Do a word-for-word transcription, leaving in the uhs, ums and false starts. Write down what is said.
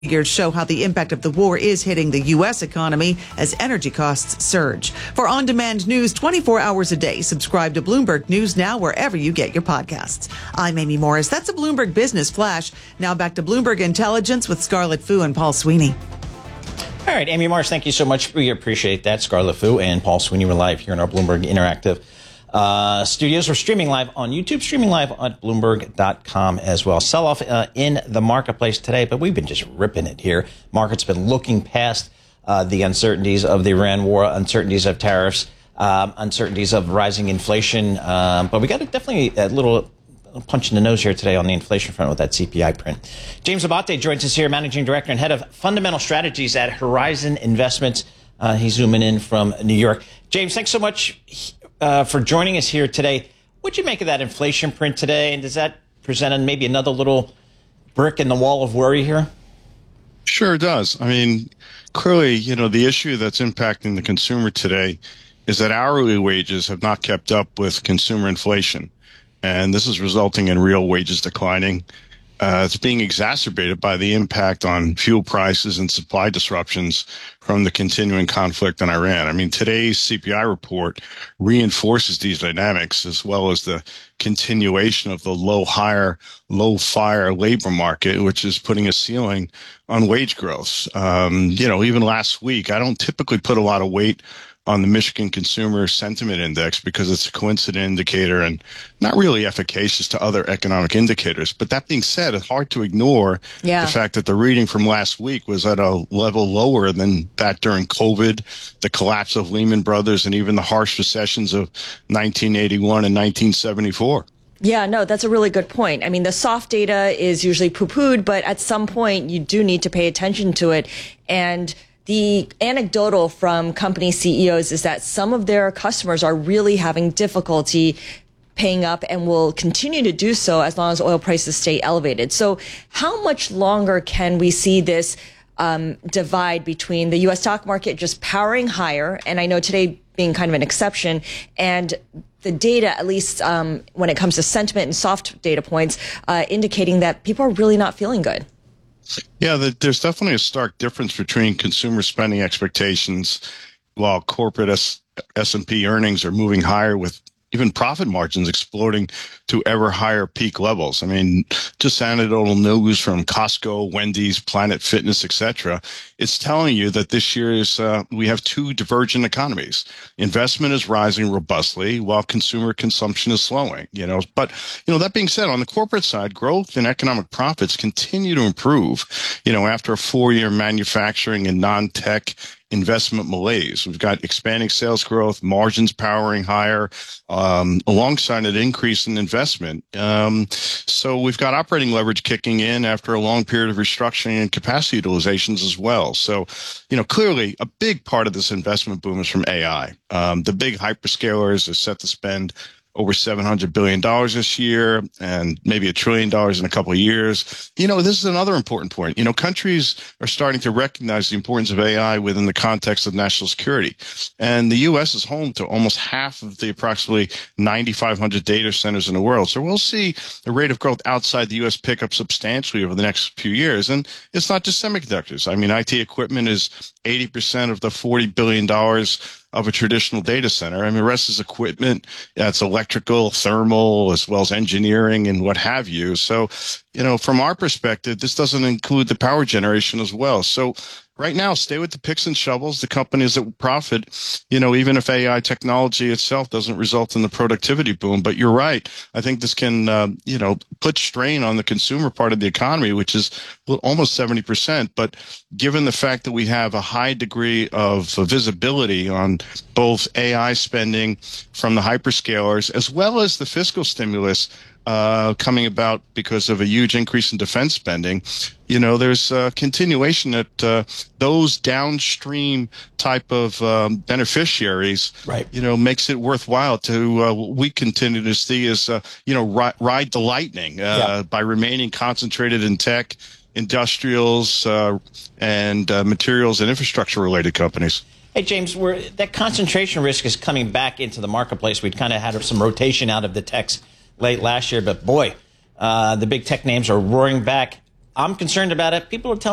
Figures show how the impact of the war is hitting the U S economy as energy costs surge. For on-demand news twenty-four hours a day, subscribe to Bloomberg News Now wherever you get your podcasts. I'm Amy Morris. That's a Bloomberg Business Flash. Now back to Bloomberg Intelligence with Scarlett Fu and Paul Sweeney. All right, Amy Morris, thank you so much. We appreciate that. Scarlett Fu and Paul Sweeney were live here in our Bloomberg Interactive Uh, studios. We're streaming live on YouTube, streaming live on Bloomberg dot com as well. Sell-off uh, in the marketplace today, but we've been just ripping it here. Market's been looking past uh, the uncertainties of the Iran war, uncertainties of tariffs, um, uncertainties of rising inflation. Um, but we got a, definitely a little punch in the nose here today on the inflation front with that C P I print. James Abate joins us here, Managing Director and Head of Fundamental Strategies at Horizon Investments. Uh, he's zooming in from New York. James, thanks so much Uh, for joining us here today. What'd you make of that inflation print today? And does that present maybe another little brick in the wall of worry here? Sure does. I mean, clearly, you know, the issue that's impacting the consumer today is that hourly wages have not kept up with consumer inflation. And this is resulting in real wages declining. Uh, it's being exacerbated by the impact on fuel prices and supply disruptions from the continuing conflict in Iran. I mean, today's C P I report reinforces these dynamics, as well as the continuation of the low hire, low fire labor market, which is putting a ceiling on wage growth. Um, you know, even last week, I don't typically put a lot of weight on the Michigan Consumer Sentiment Index because it's a coincident indicator and not really efficacious to other economic indicators. But that being said, it's hard to ignore yeah. the fact that the reading from last week was at a level lower than that during COVID, the collapse of Lehman Brothers, and even the harsh recessions of nineteen eighty-one and nineteen seventy-four. Yeah, no, that's a really good point. I mean, the soft data is usually poo-pooed, but at some point you do need to pay attention to it. And the anecdotal from company C E Os is that some of their customers are really having difficulty paying up and will continue to do so as long as oil prices stay elevated. So how much longer can we see this um, divide between the U S stock market just powering higher, and I know today being kind of an exception, and the data, at least um, when it comes to sentiment and soft data points, uh, indicating that people are really not feeling good? Yeah, the, there's definitely a stark difference between consumer spending expectations while corporate S, S&P earnings are moving higher, with even profit margins exploding to ever higher peak levels. I mean, just anecdotal news from Costco, Wendy's, Planet Fitness, et cetera. It's telling you that this year is uh, we have two divergent economies. Investment is rising robustly while consumer consumption is slowing. You know, but you know that being said, on the corporate side, growth and economic profits continue to improve. You know, after a four-year manufacturing and non-tech investment malaise, we've got expanding sales growth, margins powering higher, um, alongside an increase in investment. Um, so we've got operating leverage kicking in after a long period of restructuring and capacity utilizations as well. So, you know, clearly a big part of this investment boom is from A I. Um, the big hyperscalers are set to spend over seven hundred billion dollars this year and maybe a trillion dollars in a couple of years. You know, this is another important point. You know, countries are starting to recognize the importance of A I within the context of national security. And the U S is home to almost half of the approximately nine thousand five hundred data centers in the world. So we'll see the rate of growth outside the U S pick up substantially over the next few years. And it's not just semiconductors. I mean, I T equipment is eighty percent of the forty billion dollars of a traditional data center. I mean, the rest is equipment. That's electrical, thermal, as well as engineering and what have you. So, you know, from our perspective, this doesn't include the power generation as well. So right now, stay with the picks and shovels, the companies that will profit, you know, even if A I technology itself doesn't result in the productivity boom. But you're right. I think this can, uh, you know, put strain on the consumer part of the economy, which is almost seventy percent. But given the fact that we have a high degree of visibility on both A I spending from the hyperscalers as well as the fiscal stimulus uh, coming about because of a huge increase in defense spending, you know, there's a continuation that uh, those downstream type of um, beneficiaries, right, you know, makes it worthwhile to uh, what we continue to see as, uh, you know, ri- ride the lightning uh, yeah. by remaining concentrated in tech, industrials, uh, and uh, materials and infrastructure related companies. Hey, James, we're, that concentration risk is coming back into the marketplace. We'd kind of had some rotation out of the techs late last year, but boy, uh, the big tech names are roaring back. I'm concerned about it. People are telling